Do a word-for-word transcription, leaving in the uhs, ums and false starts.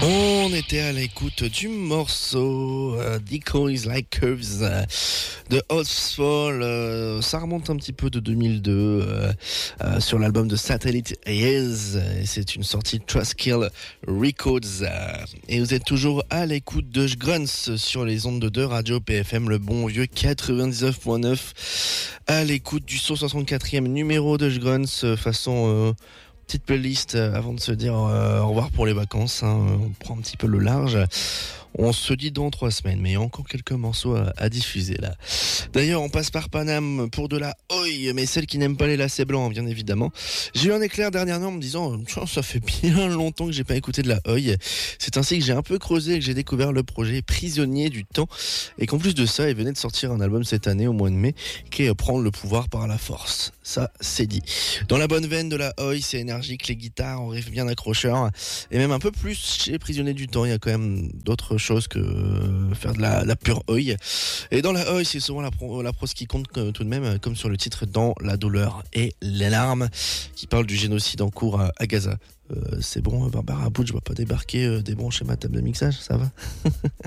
On était à l'écoute du morceau euh, Decoys Like Curves euh, de Oathfall. Euh, ça remonte un petit peu de deux mille deux euh, euh, sur l'album de Satellite Years. Et c'est une sortie Trustkill Records. Euh, et vous êtes toujours à l'écoute de Grunts sur les ondes de deux Radio P F M, le bon vieux quatre-vingt-dix-neuf point neuf. À l'écoute du cent soixante-quatrième numéro de Grunts, façon... Euh, petite playlist avant de se dire euh, au revoir pour les vacances, hein. On prend un petit peu le large. On se dit dans trois semaines, mais il y a encore quelques morceaux à, à diffuser là. D'ailleurs, on passe par Paname pour de la oi, mais celle qui n'aime pas les lacets blancs, bien évidemment. J'ai eu un éclair dernièrement en me disant, ça fait bien longtemps que j'ai pas écouté de la oi. C'est ainsi que j'ai un peu creusé et que j'ai découvert le projet Prisonnier du Temps, et qu'en plus de ça, il venait de sortir un album cette année au mois de mai, qui est Prendre le pouvoir par la force. Ça, c'est dit. Dans la bonne veine de la oi, c'est énergique, les guitares, on riff bien accrocheur, et même un peu plus chez Prisonnier du Temps. Il y a quand même d'autres chose que faire de la, la pure oi. Et dans la oi, c'est souvent la, pro, la prose qui compte tout de même, comme sur le titre Dans la douleur et les larmes, qui parle du génocide en cours à, à Gaza. Euh, c'est bon, Barbara Butch, je ne vais pas débarquer euh, des bons chez ma table de mixage, ça va?